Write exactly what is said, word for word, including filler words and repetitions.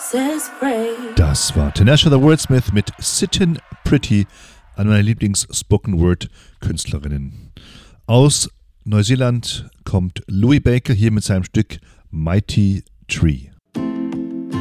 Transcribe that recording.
Das war Tinashe the Wordsmith mit Sittin' Pretty, eine meiner Lieblings-Spoken-Word-Künstlerinnen. Aus Neuseeland kommt Louis Baker hier mit seinem Stück Mighty Tree.